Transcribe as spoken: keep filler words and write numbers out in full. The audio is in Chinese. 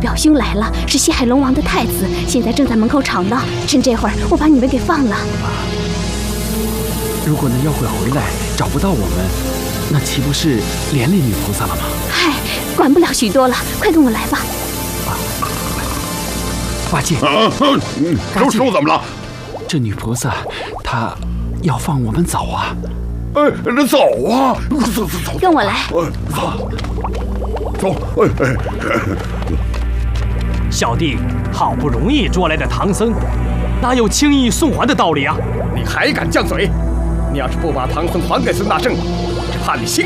表兄来了，是西海龙王的太子，现在正在门口吵闹。趁这会儿，我把你们给放了。 如果那妖怪回来找不到我们，那岂不是连累女菩萨了吗？ 嗨，管不了许多了，快跟我来吧。 八戒， 啊，师傅怎么了？ 这女菩萨她要放我们走啊！ 哎，那走啊，走走走， 跟我来。 走走，哎哎。 小弟好不容易捉来的唐僧，哪有轻易送还的道理啊？ 你还敢犟嘴？你要是不把唐僧还给孙大圣，我只怕你性